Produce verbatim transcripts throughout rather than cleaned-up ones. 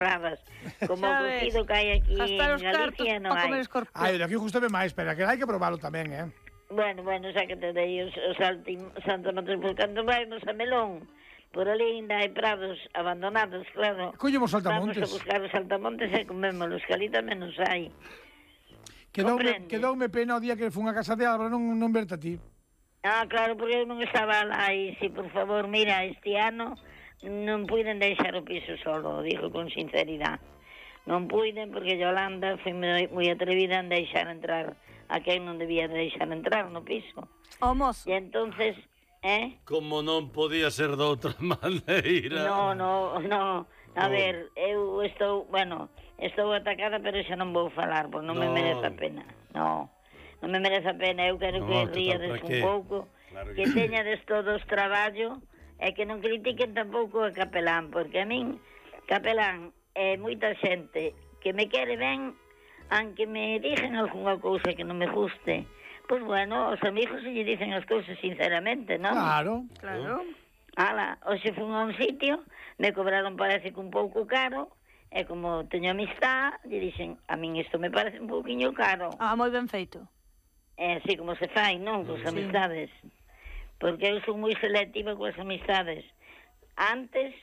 como o cocido que hai aquí en Galicia non hai. Ai, de aquí gustame máis, pero que hai que probalo tamén, eh? Bueno, bueno, xa que te dei os, os saltamontes, porque cando vamos a Melón, por ali ainda hai prados abandonados, claro. Collemos saltamontes. Vamos a buscar os saltamontes e comémolos, que ali tamén nos hai. Quedoume, quedoume pena o día que fun a casa de Álvaro non, non verte a ti. Ah, claro, porque eu non estaba lá e, si, por favor, mira, este ano non puiden deixar o piso solo, digo con sinceridade. Non puiden porque Yolanda foi moi atrevida en deixar entrar a quen non debía deixar entrar no piso. O mozo. E entonces, eh? Como non podía ser de outra maneira. No, no, no. A oh. ver, eu estou, bueno, estou atacada, pero xa non vou falar, porque non no. me merece a pena. No, non me merece a pena. Eu quero no, que ríades un pouco, claro que, que teñades todos traballo, e que non critiquen tampouco a Capelán, porque a min, Capelán, é moita xente que me quere ben, aunque me dixen algunha cousa que non me guste, pois bueno, os amigos se lle dicen as cousas sinceramente, non? Claro, claro. Ala, hoxe fun a un sitio, me cobraron parece que un pouco caro, e como teño amistad, lle dixen, a min isto me parece un pouquiño caro. Ah, moi ben feito. É así como se fai, non? Cos sí. amistades. Porque eu sou moi selectiva coas amistades. Antes,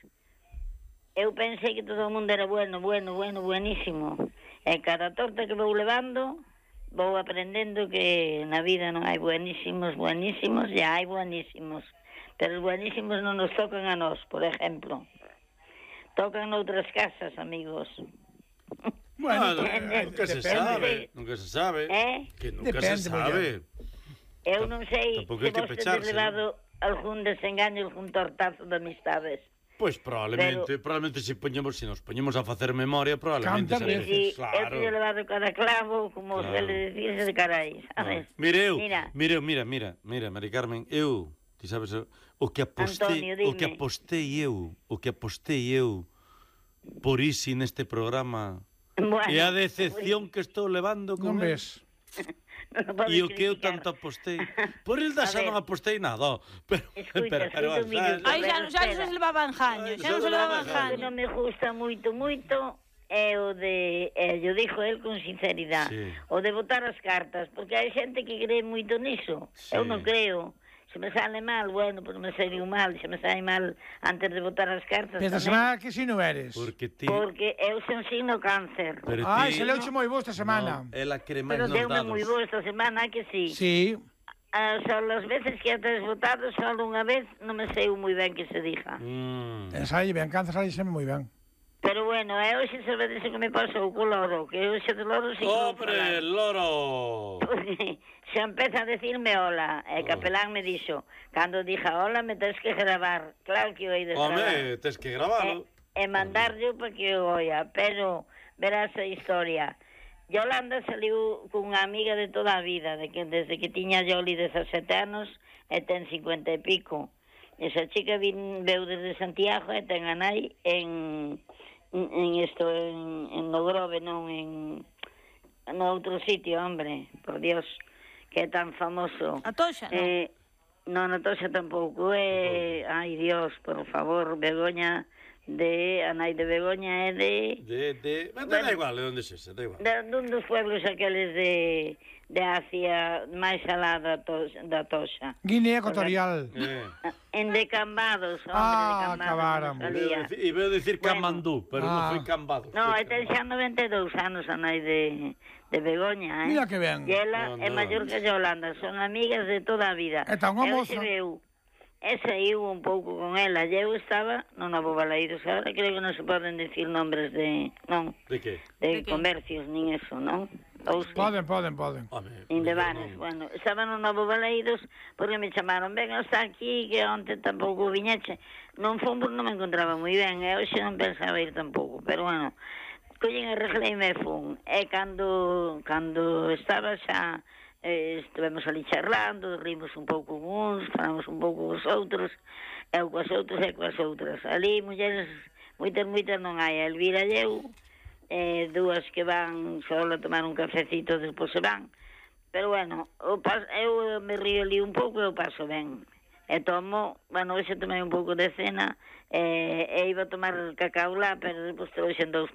eu pensei que todo o mundo era bueno, bueno, bueno, buenísimo. E cada torta que vou levando, vou aprendendo que na vida non hai buenísimos, buenísimos, e hai buenísimos. Pero os buenísimos non nos tocan a nós, por exemplo. Tocan noutras casas, amigos. Bueno, nunca se sabe, nunca se sabe. Eh? Que nunca se sabe. Eu non sei se vos tedes levado algún desengaño, algún tortazo de amistades. Pois probablemente, probablemente se poñemos, se nos poñemos a facer memoria, probablemente sabe. Sí, sí, eu teño levado cada clavo, como se le decirse de carai, sabes? Mire eu, mira, mira, mira, mira, Mari Carmen, eu, ti sabes, o que apostei, o que apostei eu, o que apostei eu por isi neste programa, bueno, e a decepción que estou levando con non ves. No e o que eu tanto apostei por el da xa non apostei nada, pero escucha, pero, pero, pero ai, xa, xa non se levaba en jaño, xa non se levaba en jaño. Non me gusta moito, moito é o de, eh, yo dixo el con sinceridade, sí. o de botar as cartas, porque hai xente que cree moito niso, sí. eu non creo. Se me sale mal, bueno, pues me saliu mal. Se me sale mal antes de botar as cartas. Pero semana que si non eres? Porque ti... Porque eu son signo cáncer. Pero Ai, ti... se leuche moi bo esta semana. No, ela cree máis nos dados. Pero deume moi bo esta semana, que sí. Sí. Uh, só as veces que ates votado, só unha vez, non me sei moi ben que se diga. Mm. E salle ben, cáncer salle sempre moi ben. Pero bueno, é hoxe sabedes o que me pasou co loro, que hoxe de loro sí que ¡Hombre, loro! Porque xa empeza a decirme hola, e Capelán me dixo, cando dixa hola me tens que gravar, claro que o hei de gravar. Home, tens que gravarlo. E, e mandarlo para que o oia, pero verás a historia. Yolanda saliu cunha amiga de toda a vida, de que desde que tiña Yoli dezasete anos e ten cincuenta e pico. Esa chica vin, veu desde Santiago e ten a nai en... en isto, en, en Logrove, non en no outro sitio, hombre, por Dios, que é tan famoso. A Toxa, eh, non? Non, a Toxa tampouco, é, eh, ai Dios, por favor, Begoña, de, a nai de Begoña é de... De, de, bueno, da igual, de onde se, da igual. De, dun dos pueblos aqueles de... de Asia, máis alá da, tos, da Toxa. Guinea Ecuatorial. Eh. En Decambados, hombre, ah, de Cambados. Acabaram. E veo decir bueno, Camandú, pero ah. non foi Cambados. No, e ten xa noventa e dous anos a nai de, de Begoña, eh? Mira que ben. E ela no, no. é maior que Yolanda, son amigas de toda a vida. E tan unha moza. E saiu un pouco con ela, e eu estaba no Novo Balaídos, agora creo que non se poden decir nombres de... non, de que? De, de comercios, nin eso, non? Ou sí. Poden, poden, poden. Nin de bares, bueno, estaba no Novo Balaídos porque me chamaron, ven, está aquí, que onte tampouco viñeche. Non fomos, non me encontraba moi ben, e hoxe non pensaba ir tampouco, pero bueno, collín e reglei me fun, e cando, cando estaba xa... Eh, estivemos ali charlando, rimos un pouco con uns, falamos un pouco cos outros, eu coas outros e coas outras. Ali, mulleres, moitas, moitas non hai. Elvira e eu, eh, dúas que van só a tomar un cafecito, despois se van. Pero bueno, eu, eu me río ali un pouco e eu paso ben. E tomo, bueno, hoxe tomei un pouco de cena, e, e iba a tomar cacao lá, pero depois trouxen dous